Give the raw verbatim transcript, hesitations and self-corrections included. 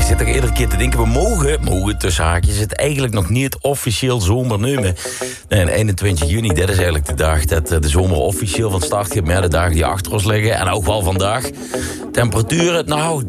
zit toch iedere keer te denken, we mogen, mogen tussen haakjes, het eigenlijk nog niet officieel zomer nemen. Nee, eenentwintig juni, dat is eigenlijk de dag dat de zomer officieel van start gaat. Maar ja, de dagen die achter ons liggen, en ook wel vandaag. Temperaturen, nou,